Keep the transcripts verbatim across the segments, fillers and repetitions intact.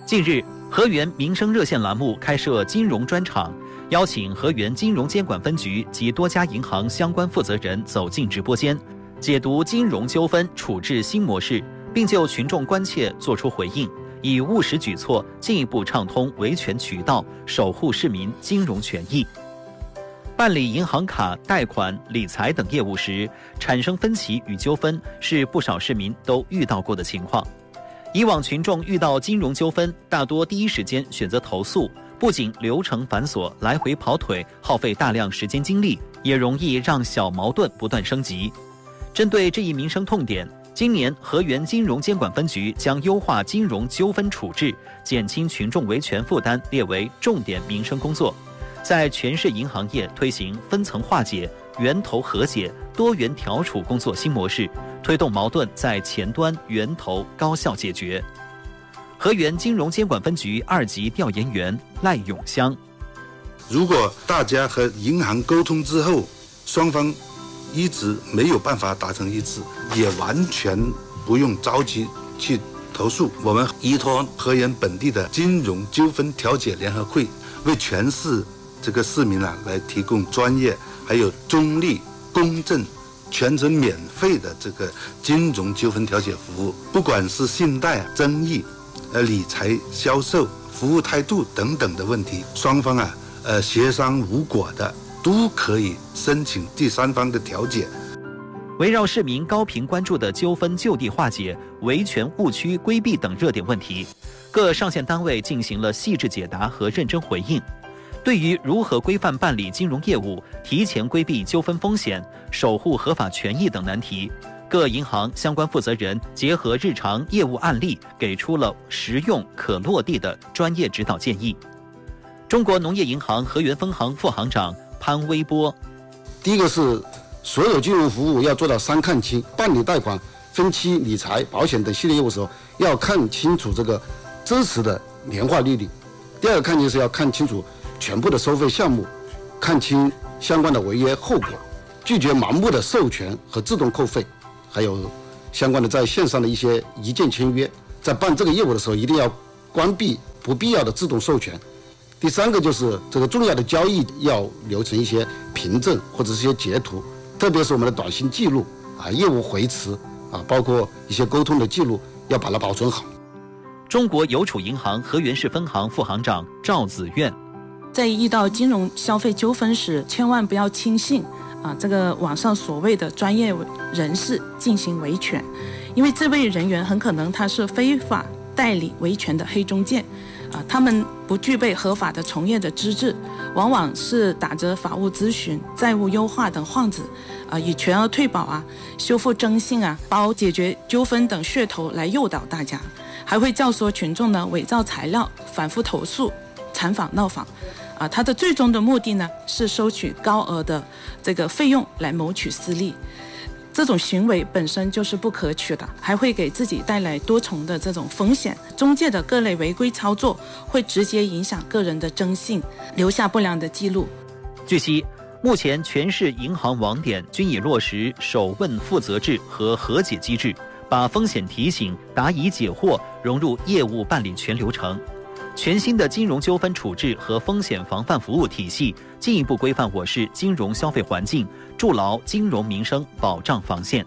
近日，河源民生热线栏目开设金融专场，邀请河源金融监管分局及多家银行相关负责人走进直播间，解读金融纠纷处置新模式，并就群众关切作出回应，以务实举措进一步畅通维权渠道，守护市民金融权益。办理银行卡、贷款、理财等业务时，产生分歧与纠纷是不少市民都遇到过的情况。以往群众遇到金融纠纷，大多第一时间选择投诉，不仅流程繁琐，来回跑腿，耗费大量时间精力，也容易让小矛盾不断升级。针对这一民生痛点，今年河源金融监管分局将优化金融纠纷处置，减轻群众维权负担列为重点民生工作，在全市银行业推行分层化解、源头和解、多元调处工作新模式，推动矛盾在前端源头高效解决。河源金融监管分局二级调研员赖永香： 如果大家和银行沟通之后，双方一直没有办法达成一致，也完全不用着急去投诉。我们依托河源本地的金融纠纷调解联合会，为全市这个市民啊来提供专业、还有中立、公正、全程免费的这个金融纠纷调解服务。不管是信贷争议、呃理财销售、服务态度等等的问题，双方啊呃协商无果的，都可以申请第三方的调解。 围绕市民高频关注的纠纷就地化解、维权误区规避等热点问题，各上线单位进行了细致解答和认真回应。对于如何规范办理金融业务、提前规避纠纷风险、守护合法权益等难题，各银行相关负责人结合日常业务案例，给出了实用可落地的专业指导建议。中国农业银行河源分行副行长潘威波： 第一个是所有金融服务要做到三看清，办理贷款、分期理财、保险等系列业务的时候，要看清楚这个真实的年化利率。第二个看清是要看清楚全部的收费项目，看清相关的违约后果，拒绝盲目的授权和自动扣费，还有相关的在线上的一些一键签约。在办这个业务的时候，一定要关闭不必要的自动授权。第三个就是这个重要的交易要留成一些凭证或者是一些截图，特别是我们的短信记录啊、业务回词啊，包括一些沟通的记录，要把它保存好。 中国邮储银行河源市分行副行长赵子苑： 在遇到金融消费纠纷时，千万不要轻信啊这个网上所谓的专业人士进行维权，因为这位人员很可能他是非法代理维权的黑中介啊，他们不具备合法的从业的资质，往往是打着法务咨询、债务优化等幌子啊，以全额退保啊、修复征信啊、包解决纠纷等噱头来诱导大家，还会教唆群众呢伪造材料、反复投诉、缠访闹访。啊，它的最终的目的呢是收取高额的这个费用来谋取私利，这种行为本身就是不可取的，还会给自己带来多重的这种风险。中介的各类违规操作会直接影响个人的征信，留下不良的记录。 据悉，目前全市银行网点均已落实首问负责制和和解机制，把风险提醒、答疑解惑融入业务办理全流程。全新的金融纠纷处置和风险防范服务体系，进一步规范我市金融消费环境，筑牢金融民生保障防线。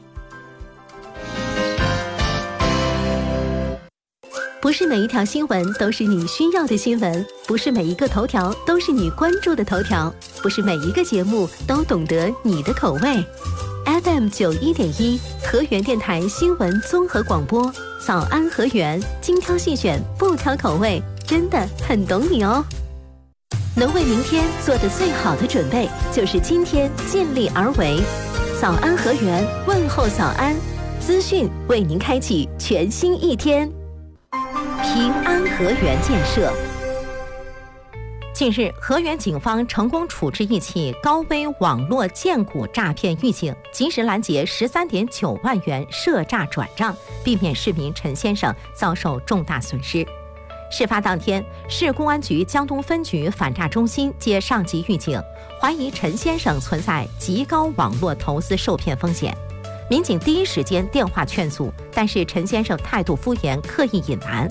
不是每一条新闻都是你需要的新闻，不是每一个头条都是你关注的头条，不是每一个节目都懂得你的口味。F M 九一点一河源电台新闻综合广播，早安河源，精挑细选，不挑口味，真的很懂你哦。能为明天做的最好的准备，就是今天尽力而为。早安河源，问候早安，资讯为您开启全新一天。平安河源建设。近日，河源警方成功处置一起高危网络荐股诈骗预警，及时拦截十三点九万元涉诈转账，避免市民陈先生遭受重大损失。事发当天，市公安局江东分局反诈中心接上级预警，怀疑陈先生存在极高网络投资受骗风险。民警第一时间电话劝阻，但是陈先生态度敷衍，刻意隐瞒。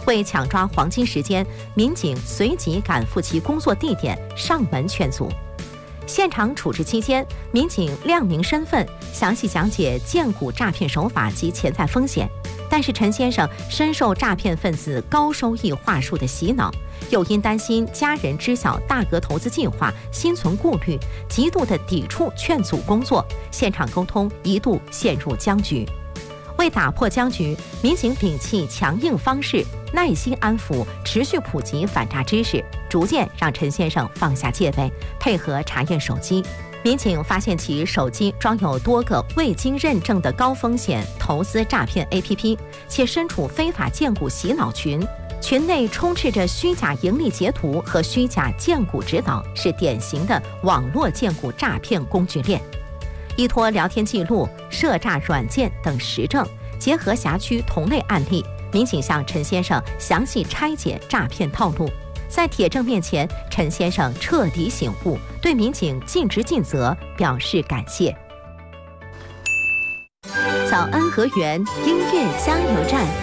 为抢抓黄金时间，民警随即赶赴其工作地点上门劝阻。现场处置期间，民警亮明身份，详细讲解荐股诈骗手法及潜在风险。但是陈先生深受诈骗分子高收益话术的洗脑，又因担心家人知晓大额投资计划，心存顾虑，极度的抵触劝阻工作，现场沟通一度陷入僵局。为打破僵局，民警摒弃强硬方式，耐心安抚，持续普及反诈知识，逐渐让陈先生放下戒备，配合查验手机。民警发现其手机装有多个未经认证的高风险投资诈骗 A P P， 且身处非法荐股洗脑群，群内充斥着虚假盈利截图和虚假荐股指导，是典型的网络荐股诈骗工具链。依托聊天记录、涉诈软件等实证，结合辖区同类案例，民警向陈先生详细拆解诈骗套路。在铁证面前，陈先生彻底醒悟，对民警尽职尽责表示感谢。早安河源音乐加油站。